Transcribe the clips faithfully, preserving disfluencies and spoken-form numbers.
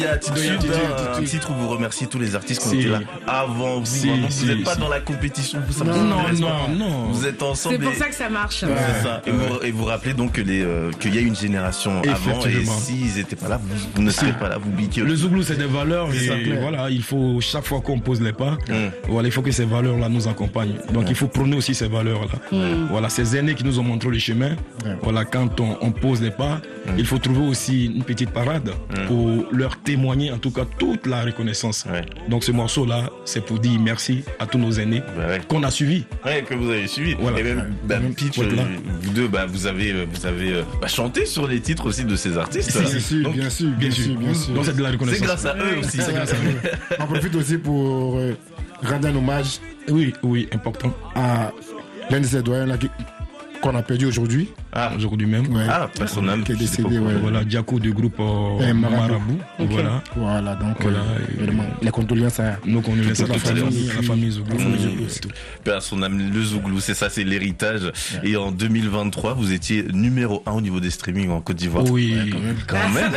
Il y a attitude, un, un titre où vous remerciez tous les artistes qui ont Si. été là avant vous. Si, Vraiment, si, vous n'êtes pas si. dans la compétition. Vous, Non, vous non, intéresse non, pas. non. Vous êtes ensemble. C'est pour et- ça que ça marche. Ouais, c'est ça. Et, vous, et vous rappelez donc que les, euh, qu'il y a une génération avant et Effectivement. s'ils n'étaient pas là, vous, vous ne serez pas là, vous biquez. Le Zouglou, c'est des valeurs C'est et ça. voilà, il faut chaque fois qu'on pose les pas, Mm. voilà, il faut que ces valeurs-là nous accompagnent. Donc il faut prôner aussi ces valeurs-là. Voilà, ces aînés qui nous ont montré le chemin. Voilà, quand on, on pose les pas, il faut trouver aussi une petite parade pour leur témoigner en tout cas toute la reconnaissance. Ouais. Donc ce morceau-là, c'est pour dire merci à tous nos aînés Bah ouais. qu'on a suivis. Ouais, que vous avez suivi. Voilà. Et même, bah, Pitch, Ouais, là. euh, vous deux, bah, vous avez, euh, vous avez euh, bah, chanté sur les titres aussi de ces artistes. Si, là. si, Bien sûr, Donc, bien sûr, bien sûr, bien sûr. Donc c'est de la c'est reconnaissance. grâce à eux aussi. C'est grâce à eux. On profite aussi pour euh, rendre un hommage Oui, oui, important. à l'un de ces doyens là qui- qu'on a perdu aujourd'hui. Ah, Aujourd'hui même. Ouais. ah, pas son âme. Qui est je sais pas décédé, pourquoi. ouais. Voilà, Diaco du groupe euh, Eh, Marabout. Marabout. Voilà. Voilà, donc Voilà, euh, et- vraiment, les condoléances à Donc on laisse à toute la la famille, famille, à la famille Zouglou. la famille Mmh. Zouglou. Et tout. Père à son âme, le Zouglou, c'est ça, c'est l'héritage. Et en deux mille vingt-trois, vous étiez numéro un au niveau des streamings en Côte d'Ivoire. Oui. Quand même.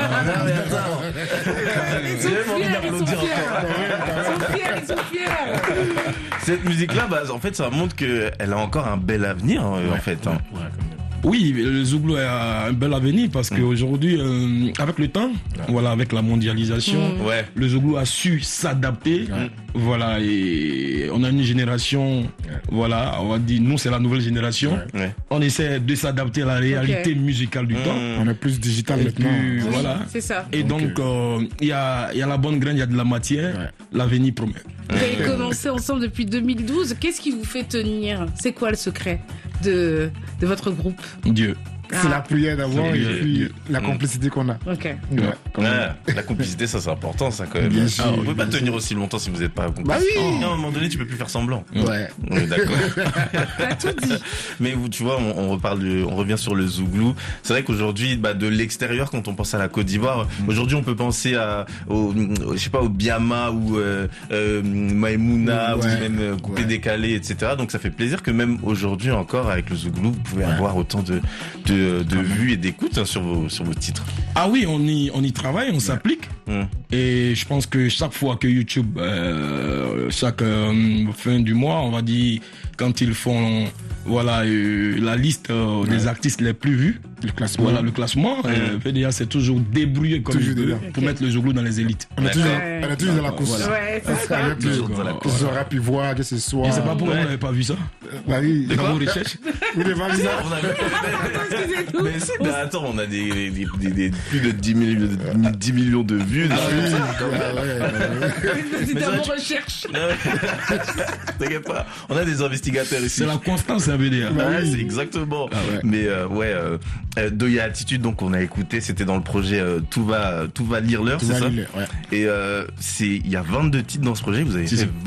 Ils sont fiers, ils sont fiers. Ils sont fiers, ils sont fiers. Cette musique-là, bah, en fait, ça montre qu'elle a encore un bel avenir, hein, en fait. hein. Oui, le Zouglou a un bel avenir parce qu'aujourd'hui, euh, avec le temps, voilà, avec la mondialisation, Ouais. le Zouglou a su s'adapter. Voilà, et on a une génération, voilà, on va dire, nous c'est la nouvelle génération. Ouais. On essaie de s'adapter à la réalité Ok. musicale du temps. On est plus digital Et maintenant. puis, Oui, voilà. c'est ça. Et donc, euh, il y, a, il y a la bonne graine, il y a de la matière. Ouais. L'avenir promet. Vous avez commencé ensemble depuis deux mille douze. Qu'est-ce qui vous fait tenir? C'est quoi le secret de, de votre groupe? Dieu. C'est la prière d'abord C'est et bien. puis la complicité qu'on a. Ok. Ouais, quand même. Ouais, la complicité, ça c'est important, ça quand même. Bien sûr, Ah, on peut pas bien tenir aussi longtemps si vous n'êtes pas complice. Bah oui. Non, à un moment donné, tu peux plus faire semblant. Ouais. Oui, d'accord. T'as tout dit. Mais vous, tu vois, on, on reparle, de- on revient sur le Zouglou. C'est vrai qu'aujourd'hui, bah, de l'extérieur, quand on pense à la Côte d'Ivoire, aujourd'hui, on peut penser à, au, au- je sais pas, au Biama ou euh, euh, Maïmouna Ouais. ou même euh, Coupé Ouais. Décalé, et cetera. Donc, ça fait plaisir que même aujourd'hui encore, avec le Zouglou, vous pouvez avoir autant de, de, de vues et d'écoutes hein, sur vos, sur vos titres. Ah oui, on y, on y travaille, on s'applique. Hum. Et je pense que chaque fois que YouTube, euh, chaque euh, fin du mois, on va dire, quand ils font voilà, euh, la liste euh, des artistes les plus vus, Le classement. voilà le classement, euh, P D A s'est toujours débrouillé comme Toujours il veut dedans. pour mettre le Zouglou dans les élites. On est toujours, Ouais. on est toujours dans la course. Voilà. Ouais, c'est ça. Avec le- Toujours dans la que ce soit rap ivoire, que ce soit. Je sais pas pourquoi Ouais. vous n'avez pas vu ça Bah oui. dans vos recherches. Vous n'avez pas vu ça? On a- Excusez tout. Mais, si, mais attends, on a des, des, des- des- plus de dix millions de, dix millions de vues. des Ah choses oui. comme ça, quand même. Ah ouais, ouais, ouais. C'est Mais dans ça, vos tu- recherches. T'inquiète pas, on a des investigateurs ici. C'est la constance à P D A. Ouais, c'est exactement. Ah ouais. Mais euh, ouais, euh, euh, Doya Attitude, donc on a écouté, c'était dans le projet euh, Tout va, tout va lire l'heure, Tu c'est vas ça. lire, ouais. Et euh, c'est, il y a vingt-deux titres dans ce projet. Vous avez Si, fait si.